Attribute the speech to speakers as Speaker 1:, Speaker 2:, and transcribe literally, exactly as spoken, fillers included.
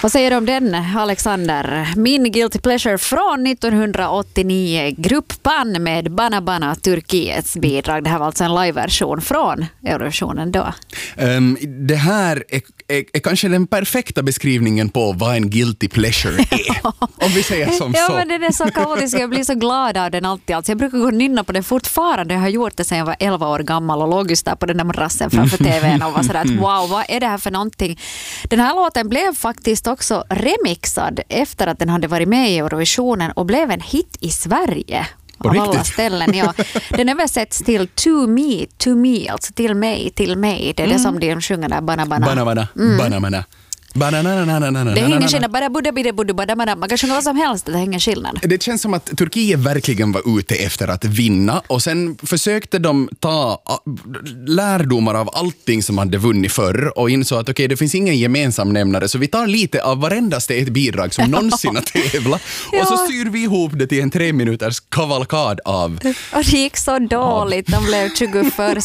Speaker 1: Vad säger du om den, Alexander? Min guilty pleasure från nittonhundraåttionio, Grupp Pan med Bana Bana, Turkiets bidrag. Det här var alltså en live-version från Eurovisionen då.
Speaker 2: Um, det här är, är, är kanske den perfekta beskrivningen på vad en guilty pleasure är. Om vi säger som
Speaker 1: ja,
Speaker 2: så.
Speaker 1: Ja, men den är så kaotisk. Jag blir så glad av den alltid. Alltså, jag brukar gå och nynna på den fortfarande. Jag har gjort det sedan jag var elva år gammal och låg just där på den där madrassen framför tvn och var sådär att wow, vad är det här för någonting? Den här låten blev faktiskt också remixad efter att den hade varit med i Eurovisionen och blev en hit i Sverige.
Speaker 2: På
Speaker 1: av
Speaker 2: riktigt?
Speaker 1: alla ställen, ja. Den översätts till to me, to me, alltså till mig, till mig. Det är mm. det som de sjunger där, bana bana.
Speaker 2: Bana bana,
Speaker 1: mm.
Speaker 2: bana bana.
Speaker 1: Det är ingen skillnad, bara budda budda budda budda budda. Man kan sjunga vad som helst, det är ingen skillnad.
Speaker 2: Det känns som att Turkiet verkligen var ute efter att vinna och sen försökte de ta lärdomar av allting som hade vunnit förr och insåg att okej, okay, det finns ingen gemensam nämnare så vi tar lite av varendaste ett bidrag som någonsin har tävlat ja. Och så syr vi ihop det till en tre minuters kavalkad av.
Speaker 1: Och det gick så dåligt, de blev tjugo för